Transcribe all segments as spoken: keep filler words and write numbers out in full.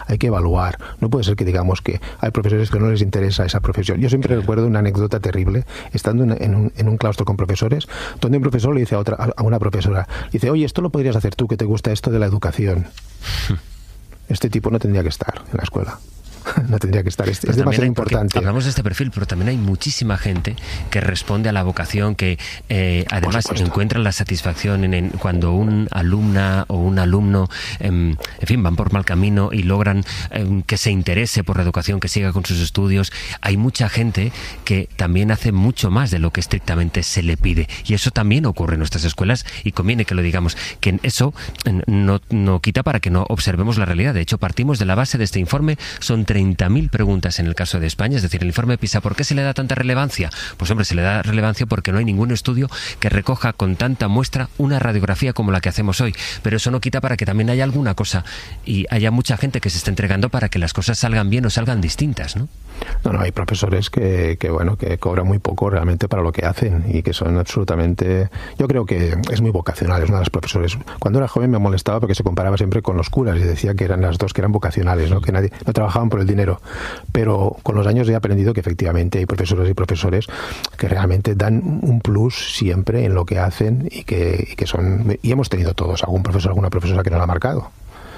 hay que evaluar. No puede ser que digamos que hay profesores que no les interesa esa profesión. Yo siempre recuerdo una anécdota terrible, estando en, en, un, en un claustro con profesores, donde un profesor le dice a, otra, a una profesora, dice, oye, esto lo podrías hacer tú, que te gusta esto de la educación. Este tipo no tendría que estar en la escuela. No tendría que estar, es, es demasiado importante. Hablamos de este perfil, pero también hay muchísima gente que responde a la vocación, que eh, además encuentra la satisfacción en, en cuando un alumna o un alumno, eh, en fin, van por mal camino y logran eh, que se interese por la educación, que siga con sus estudios. Hay mucha gente que también hace mucho más de lo que estrictamente se le pide, y eso también ocurre en nuestras escuelas, y conviene que lo digamos, que eso no, no quita para que no observemos la realidad. De hecho, partimos de la base de este informe, son treinta mil preguntas en el caso de España, es decir, el informe PISA, ¿por qué se le da tanta relevancia? Pues hombre, se le da relevancia porque no hay ningún estudio que recoja con tanta muestra una radiografía como la que hacemos hoy, pero eso no quita para que también haya alguna cosa y haya mucha gente que se esté entregando para que las cosas salgan bien o salgan distintas, ¿no? No, no, hay profesores que, que, bueno, que cobran muy poco realmente para lo que hacen y que son absolutamente... Yo creo que es muy vocacional, es una de las profesores. Cuando era joven me molestaba porque se comparaba siempre con los curas y decía que eran las dos que eran vocacionales, ¿no? Que nadie, no trabajaban por el dinero. Pero con los años he aprendido que efectivamente hay profesores y profesores que realmente dan un plus siempre en lo que hacen y que, y que son... Y hemos tenido todos, algún profesor, alguna profesora que nos ha marcado.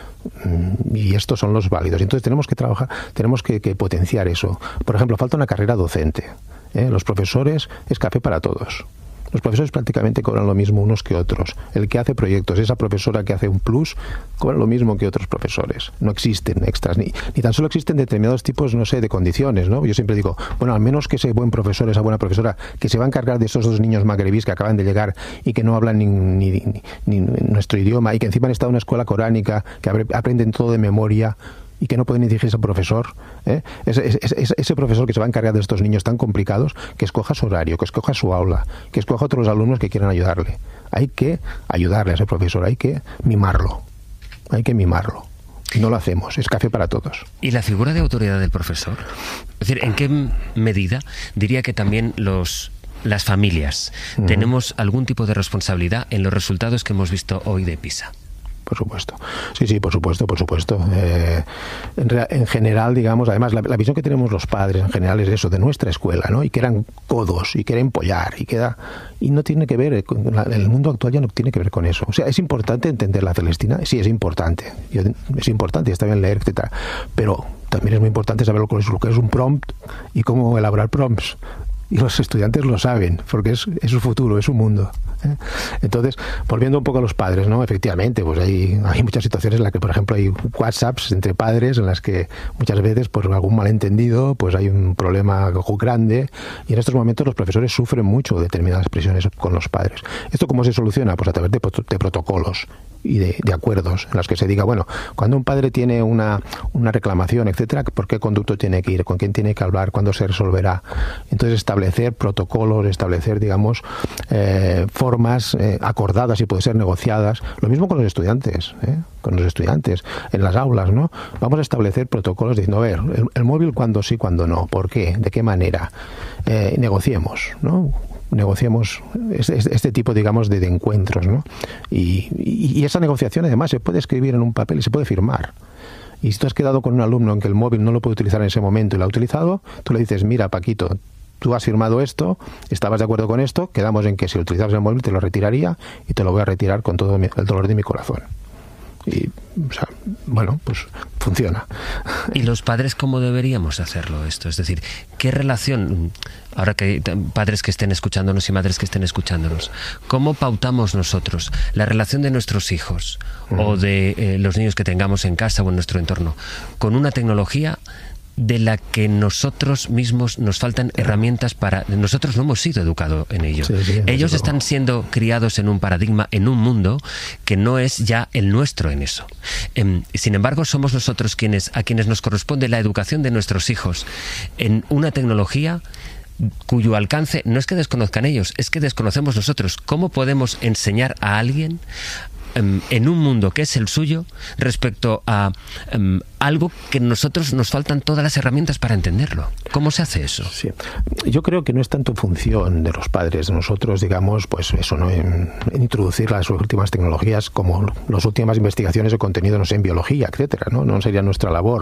Y estos son los válidos. Entonces tenemos que trabajar, tenemos que, que potenciar eso. Por ejemplo, falta una carrera docente, ¿eh? Los profesores es café para todos. Los profesores prácticamente cobran lo mismo unos que otros. El que hace proyectos, esa profesora que hace un plus, cobra lo mismo que otros profesores. No existen extras, ni, ni tan solo existen determinados tipos, no sé, de condiciones, ¿no? Yo siempre digo, bueno, al menos que ese buen profesor, esa buena profesora, que se va a encargar de esos dos niños magrebíes que acaban de llegar y que no hablan ni, ni, ni, ni nuestro idioma y que encima han estado en una escuela coránica, que aprenden todo de memoria y que no pueden dirigirse al profesor, ¿eh? Ese, ese, ese profesor que se va a encargar de estos niños tan complicados, que escoja su horario, que escoja su aula, que escoja otros alumnos que quieran ayudarle. Hay que ayudarle a ese profesor, hay que mimarlo, hay que mimarlo. No lo hacemos, es café para todos. ¿Y la figura de autoridad del profesor? Es decir, ¿en qué medida diría que también los... las familias uh-huh. tenemos algún tipo de responsabilidad en los resultados que hemos visto hoy de PISA? Por supuesto. Sí, sí, por supuesto, por supuesto. Eh, en, en general, digamos, además, la, la visión que tenemos los padres en general es eso, de nuestra escuela, ¿no? Y que eran codos, y que era empollar, y que era... Y no tiene que ver, con la, el mundo actual ya no tiene que ver con eso. O sea, ¿es importante entender la Celestina? Sí, es importante. Yo, es importante, está bien leer, etcétera. Pero también es muy importante saber lo que es, lo que es un prompt y cómo elaborar prompts. Y los estudiantes lo saben, porque es, es su futuro, es su mundo, ¿eh? Entonces, volviendo un poco a los padres, ¿no? Efectivamente, pues hay, hay muchas situaciones en las que, por ejemplo, hay WhatsApps entre padres en las que muchas veces, por algún malentendido, pues hay un problema grande, y en estos momentos los profesores sufren mucho determinadas presiones con los padres. ¿Esto cómo se soluciona? Pues a través de, de protocolos y de, de acuerdos en los que se diga, bueno, cuando un padre tiene una, una reclamación, etcétera, ¿por qué conducto tiene que ir? ¿Con quién tiene que hablar? ¿Cuándo se resolverá? Entonces, establecer protocolos, establecer, digamos, eh, formas eh, acordadas y puede ser negociadas. Lo mismo con los estudiantes, ¿eh? Con los estudiantes, en las aulas, ¿no? Vamos a establecer protocolos diciendo, a ver, el, el móvil cuándo sí, cuándo no, ¿por qué? ¿De qué manera? Eh, negociemos, ¿no? negociemos este, este tipo, digamos, de, de encuentros, ¿no? Y, y, y esa negociación, además, se puede escribir en un papel y se puede firmar. Y si tú has quedado con un alumno en que el móvil no lo puede utilizar en ese momento y lo ha utilizado, tú le dices, mira, Paquito, tú has firmado esto, estabas de acuerdo con esto, quedamos en que si utilizabas el móvil te lo retiraría y te lo voy a retirar con todo mi, el dolor de mi corazón. Y, o sea, bueno, pues funciona. ¿Y los padres cómo deberíamos hacerlo esto? Es decir, ¿qué relación, ahora que hay padres que estén escuchándonos y madres que estén escuchándonos, cómo pautamos nosotros la relación de nuestros hijos uh-huh. o de eh, los niños que tengamos en casa o en nuestro entorno con una tecnología de la que nosotros mismos nos faltan herramientas para... Nosotros no hemos sido educados en ello. Sí, sí, ellos están siendo criados en un paradigma, en un mundo que no es ya el nuestro en eso. Eh, sin embargo, somos nosotros quienes a quienes nos corresponde la educación de nuestros hijos en una tecnología cuyo alcance no es que desconozcan ellos, es que desconocemos nosotros. ¿Cómo podemos enseñar a alguien en un mundo que es el suyo respecto a um, algo que nosotros nos faltan todas las herramientas para entenderlo? ¿Cómo se hace eso? Sí. Yo creo que no es tanto función de los padres, de nosotros, digamos, pues eso, ¿no? En, en introducir las últimas tecnologías como las últimas investigaciones de contenido, no sé, en biología, etcétera, ¿no? No sería nuestra labor.